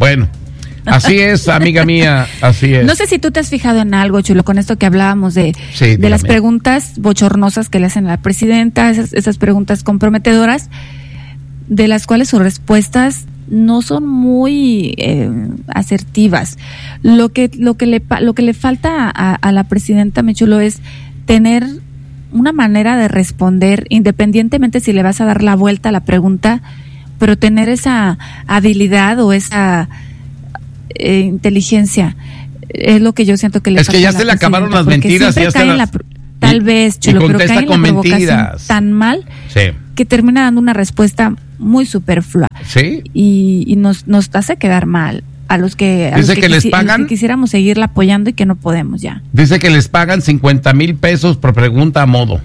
Bueno, así es, amiga mía, así es. No sé si tú te has fijado en algo, Chulo, con esto que hablábamos de las preguntas bochornosas que le hacen a la presidenta, esas preguntas comprometedoras, de las cuales sus respuestas no son muy asertivas. Lo que le falta a la presidenta, mi Chulo, es tener una manera de responder, independientemente si le vas a dar la vuelta a la pregunta, pero tener esa habilidad o esa inteligencia. Es lo que yo siento que le falta. Es que ya se le acabaron las mentiras. Ya tal vez, Chulo, pero cae en la provocación tan mal que termina dando una respuesta muy superflua. Sí. Y nos hace quedar mal a los que les pagan, que quisiéramos seguirla apoyando y que no podemos ya. Dice que les pagan 50,000 pesos por pregunta a modo.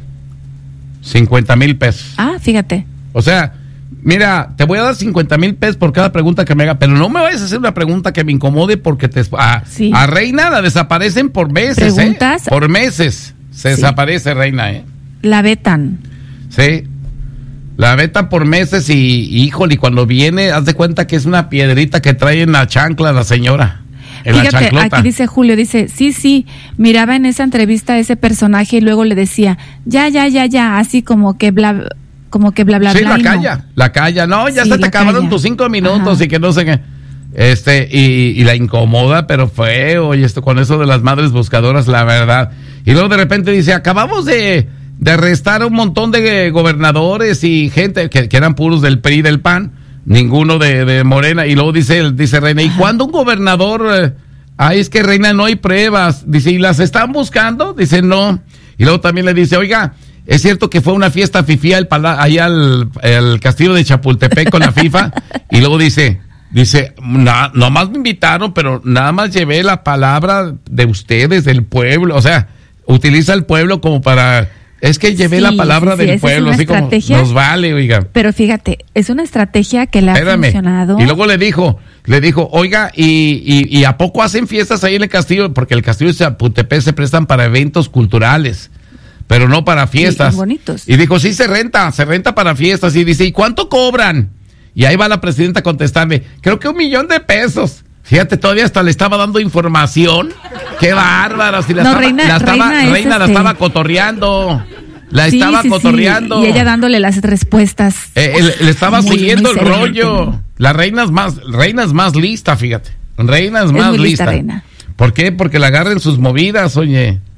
50,000 pesos. Ah, fíjate. O sea, mira, te voy a dar 50,000 pesos por cada pregunta que me haga, pero no me vayas a hacer una pregunta que me incomode porque a Reina la desaparecen por meses. ¿Preguntas? Por meses se desaparece Reina, La vetan. Sí. La vetan por meses y híjole, y cuando viene, haz de cuenta que es una piedrita que trae en la chancla la señora. Fíjate, aquí dice Julio, dice, sí, miraba en esa entrevista a ese personaje y luego le decía, ya, así como que bla. Sí, la calla, no, ya se te acabaron tus 5 minutos. Ajá. Y que no sé qué. Y la incomoda, pero feo, y con eso de las madres buscadoras, la verdad. Y luego de repente dice, acabamos de arrestar a un montón de gobernadores y gente que eran puros del PRI y del PAN, ninguno de Morena. Y luego dice Reina, ¿y cuándo un gobernador? Es que Reina, no hay pruebas. Dice, ¿y las están buscando? Dice, no. Y luego también le dice, oiga, es cierto que fue una fiesta fifí allá al castillo de Chapultepec con la FIFA. Y luego dice, nomás me invitaron, pero nada más llevé la palabra de ustedes, del pueblo. O sea, utiliza el pueblo como para... Es que llevé la palabra del pueblo, así como nos vale, oiga. Pero fíjate, es una estrategia que le ha funcionado. Y luego le dijo, oiga, y ¿a poco hacen fiestas ahí en el castillo? Porque el castillo de Chapultepec se prestan para eventos culturales, pero no para fiestas. Bonitos. Y dijo, sí, se renta para fiestas. Y dice, ¿y cuánto cobran? Y ahí va la presidenta a contestarme, creo que $1,000,000. Fíjate, todavía hasta le estaba dando información. ¡Qué bárbara! Si Reina la estaba cotorreando. Estaba cotorreando. Y ella dándole las respuestas. Le estaba siguiendo el rollo. La reina es más lista, fíjate. Reina es más lista. Reina. ¿Por qué? Porque la agarren sus movidas, oye.